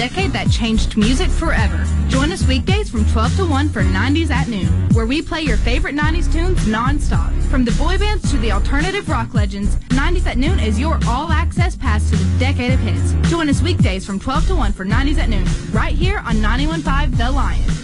decade that changed music forever. Join us weekdays from 12 to 1 for 90s at Noon, where we play your favorite 90s tunes non-stop. From the boy bands to the alternative rock legends, 90s at Noon is your all-access pass to the decade of hits. Join us weekdays from 12 to 1 for 90s at Noon, right here on 91.5 The Lion.